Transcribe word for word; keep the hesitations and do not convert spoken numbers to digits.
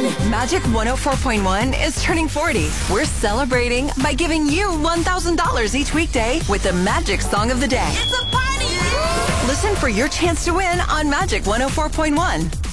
Magic one oh four point one is turning forty. We're celebrating by giving you one thousand dollars each weekday with the Magic Song of the Day. It's a party! Listen for your chance to win on Magic one oh four point one.